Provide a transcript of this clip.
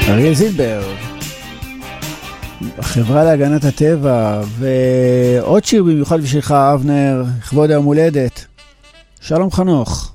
אריאל זילברג, החברה להגנת הטבע, ועוד שיר במיוחד בשבילך אבנר, לכבוד יום הולדת. שלום חנוך.